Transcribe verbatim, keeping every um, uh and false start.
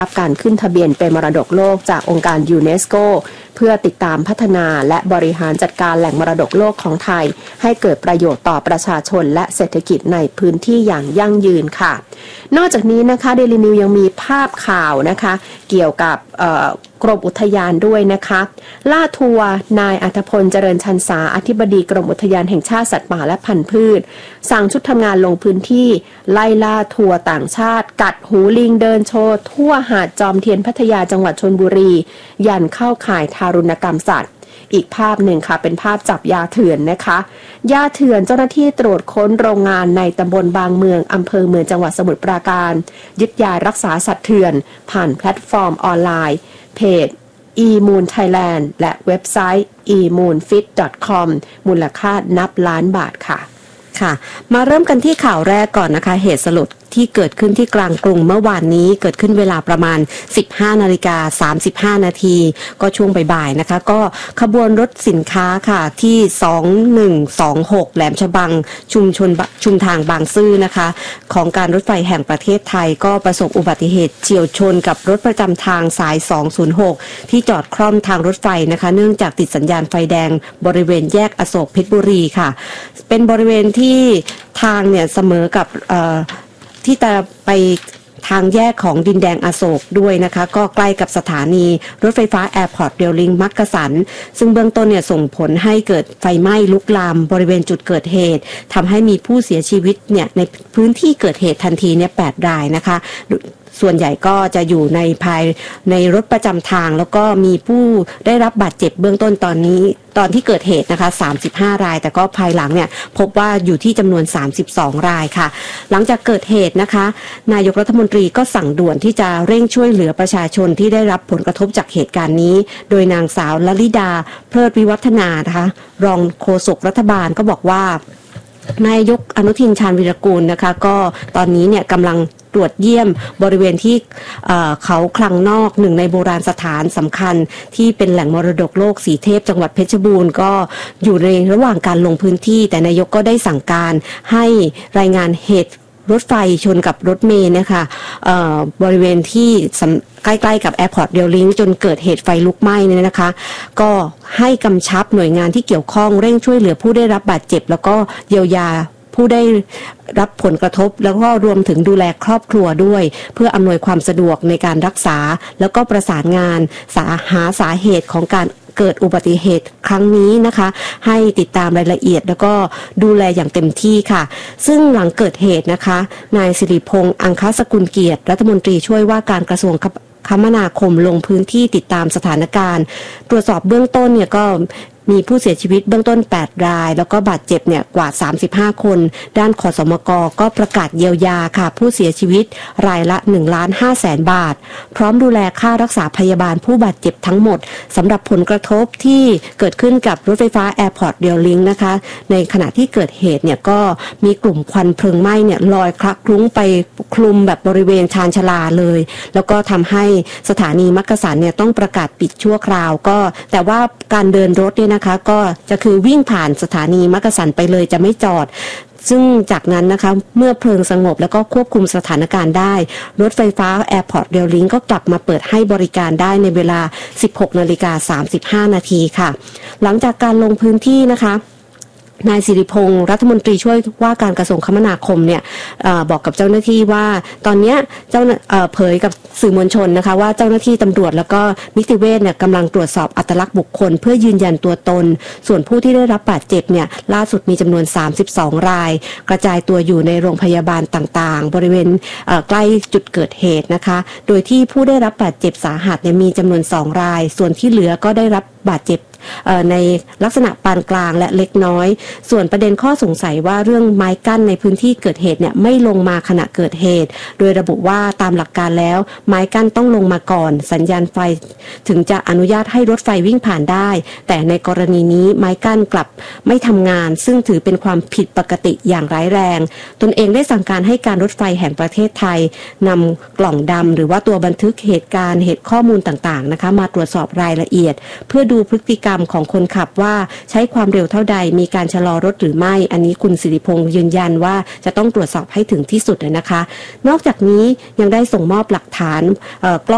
รับการขึ้นทะเบียนเป็นมรดกโลกจากองค์การยูเนสโกเพื่อติดตามพัฒนาและบริหารจัดการแหล่งมรดกโลกของไทยให้เกิดประโยชน์ต่อประชาชนและเศรษฐกิจในพื้นที่อย่างยั่งยืนค่ะนอกจากนี้นะคะเดลินิวยังมีภาพข่าวนะคะเกี่ยวกับกรมอุทยานด้วยนะคะล่าทัวร์นายอัธพลเจริญชันษาอธิบดีกรมอุทยานแห่งชาติสัตว์ป่าและพันธุ์พืชสั่งชุดทำงานลงพื้นที่ไล่ล่าทัวร์ต่างชาติกัดหูลิงเดินโชว์ทั่วหาดจอมเทียนพัทยาจังหวัดชลบุรียันเข้าข่ายทารุณกรรมสัตว์อีกภาพหนึ่งค่ะเป็นภาพจับยาเถื่อนนะคะยาเถื่อนเจ้าหน้าที่ตรวจค้นโรงงานในตำบลบางเมืองอำเภอเมืองจังหวัดสมุทรปราการยึดยารักษาสัตว์เถื่อนผ่านแพลตฟอร์มออนไลน์เพจ e-moon Thailand และเว็บไซต์ อี มูนฟิต ดอท คอม มูลค่านับล้านบาทค่ะค่ะมาเริ่มกันที่ข่าวแรกก่อนนะคะเหตุสลดที่เกิดขึ้นที่กลางกรุงเมื่อวานนี้เกิดขึ้นเวลาประมาณ สิบห้านาฬิกาสามสิบห้านาทีก็ช่วงบ่ายๆนะคะก็ขบวนรถสินค้าค่ะที่สองหนึ่งสองหกแหลมฉบังชุมชนชุมทางบางซื่อนะคะของการรถไฟแห่งประเทศไทยก็ประสบอุบัติเหตุเฉี่ยวชนกับรถประจำทางสายสองศูนย์หกที่จอดคล่อมทางรถไฟนะคะเนื่องจากติดสัญญาณไฟแดงบริเวณแยกอโศกเพชรบุรีค่ะเป็นบริเวณที่ทางเนี่ยเสมอกับเอ่อที่จะไปทางแยกของดินแดงอโศกด้วยนะคะก็ใกล้กับสถานีรถไฟฟ้าแอร์พอร์ตเรลลิงมักกะสันซึ่งเบื้องต้นเนี่ยส่งผลให้เกิดไฟไหม้ลุกลามบริเวณจุดเกิดเหตุทำให้มีผู้เสียชีวิตเนี่ยในพื้นที่เกิดเหตุทันทีเนี่ยแปดรายนะคะส่วนใหญ่ก็จะอยู่ในภายในรถประจำทางแล้วก็มีผู้ได้รับบาดเจ็บเบื้องต้นตอนนี้ตอนที่เกิดเหตุนะคะสามสิบห้ารายแต่ก็ภายหลังเนี่ยพบว่าอยู่ที่จำนวนสามสิบสองรายค่ะหลังจากเกิดเหตุนะคะนายกรัฐมนตรีก็สั่งด่วนที่จะเร่งช่วยเหลือประชาชนที่ได้รับผลกระทบจากเหตุการณ์นี้โดยนางสาวลลิดาเพลิดวิวัฒนานะคะรองโฆษกรัฐบาลก็บอกว่านายกอนุทินชาญวีรกูลนะคะก็ตอนนี้เนี่ยกำลังตรวจเยี่ยมบริเวณที่เขาคลังนอกหนึ่งในโบราณสถานสำคัญที่เป็นแหล่งมรดกโลกสีเทพจังหวัดเพชรบูรณ์ก็อยู่ในระหว่างการลงพื้นที่แต่นายกก็ได้สั่งการให้รายงานเหตุรถไฟชนกับรถเมล์นะคะบริเวณที่ใกล้ๆกับแอร์พอร์ตเรลลิงจนเกิดเหตุไฟลุกไหม้เนี่ยนะคะก็ให้กำชับหน่วยงานที่เกี่ยวข้องเร่งช่วยเหลือผู้ได้รับบาดเจ็บแล้วก็เยียวยาผู้ได้รับผลกระทบแล้วก็รวมถึงดูแลครอบครัวด้วยเพื่ออำนวยความสะดวกในการรักษาแล้วก็ประสานงานสาหาสาเหตุของการเกิดอุบัติเหตุครั้งนี้นะคะให้ติดตามรายละเอียดแล้วก็ดูแลอย่างเต็มที่ค่ะซึ่งหลังเกิดเหตุนะคะนายสิริพงษ์อังคสกุลเกียรติรัฐมนตรีช่วยว่าการกระทรวงคมนาคมลงพื้นที่ติดตามสถานการณ์ตรวจสอบเบื้องต้นเนี่ยก็มีผู้เสียชีวิตเบื้องต้นแปดรายแล้วก็บาดเจ็บเนี่ยกว่าสามสิบห้าคนด้านขสมกก็ประกาศเยียวยาค่ะผู้เสียชีวิตรายละ หนึ่งล้านห้าแสน บาทพร้อมดูแลค่ารักษาพยาบาลผู้บาดเจ็บทั้งหมดสำหรับผลกระทบที่เกิดขึ้นกับรถไฟฟ้าแอร์พอร์ตเรลลิงนะคะในขณะที่เกิดเหตุเนี่ยก็มีกลุ่มควันเพลิงไหม้เนี่ยลอยคละคลุ้งไปคลุมแบบบริเวณชานชาลาเลยแล้วก็ทำให้สถานีมักกะสันเนี่ยต้องประกาศปิดชั่วคราวก็แต่ว่าการเดินรถเนี่ยนะคะก็จะคือวิ่งผ่านสถานีมักกะสันไปเลยจะไม่จอดซึ่งจากนั้นนะคะเมื่อเพลิงสงบแล้วก็ควบคุมสถานการณ์ได้รถไฟฟ้าแอร์พอร์ตเรลลิงก็กลับมาเปิดให้บริการได้ในเวลา สิบหกนาฬิกาสามสิบห้านาทีค่ะหลังจากการลงพื้นที่นะคะนายสิริพงษ์รัฐมนตรีช่วยว่าการกระทรวงคมนาคมเนี่ยเอ่อบอกกับเจ้าหน้าที่ว่าตอนนี้เจ้าเอ่อเผยกับสื่อมวลชนนะคะว่าเจ้าหน้าที่ตำรวจแล้วก็นิติเวชเนี่ยกำลังตรวจสอบอัตลักษณ์บุคคลเพื่อยืนยันตัวตนส่วนผู้ที่ได้รับบาดเจ็บเนี่ยล่าสุดมีจำนวนสามสิบสองรายกระจายตัวอยู่ในโรงพยาบาลต่างๆบริเวณเอ่อใกล้จุดเกิดเหตุนะคะโดยที่ผู้ได้รับบาดเจ็บสาหัสเนี่ยมีจำนวนสองรายส่วนที่เหลือก็ได้รับบาดเจ็บในลักษณะปานกลางและเล็กน้อยส่วนประเด็นข้อสงสัยว่าเรื่องไม้กั้นในพื้นที่เกิดเหตุเนี่ยไม่ลงมาขณะเกิดเหตุโดยระบุว่าตามหลักการแล้วไม้กั้นต้องลงมาก่อนสัญญาณไฟถึงจะอนุญาตให้รถไฟวิ่งผ่านได้แต่ในกรณีนี้ไม้กั้นกลับไม่ทำงานซึ่งถือเป็นความผิดปกติอย่างร้ายแรงตนเองได้สั่งการให้การรถไฟแห่งประเทศไทยนำกล่องดำหรือว่าตัวบันทึกเหตุการณ์เหตุข้อมูลต่างๆนะคะมาตรวจสอบรายละเอียดเพื่อดูพฤติกรรมของคนขับว่าใช้ความเร็วเท่าใดมีการชะลอรถหรือไม่อันนี้คุณสิริพงษ์ยืนยันว่าจะต้องตรวจสอบให้ถึงที่สุดนะคะนอกจากนี้ยังได้ส่งมอบหลักฐานกล้อง